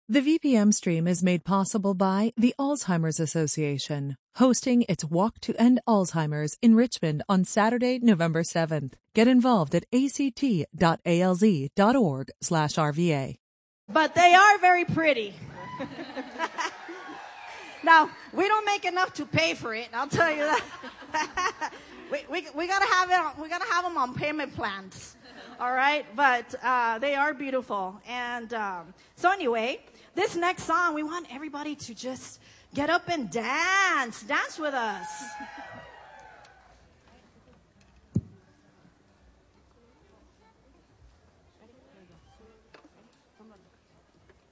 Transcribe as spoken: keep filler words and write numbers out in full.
The V P M stream is made possible by the Alzheimer's Association, hosting its Walk to End Alzheimer's in Richmond on Saturday, November seventh. Get involved at act.alz.org slash RVA. But they are very pretty. Now, we don't make enough to pay for it, I'll tell you that. we, we, we gotta have it on, we gotta have them on payment plans, all right? But uh, they are beautiful. And um, so anyway, this next song, we want everybody to just get up and dance. Dance with us.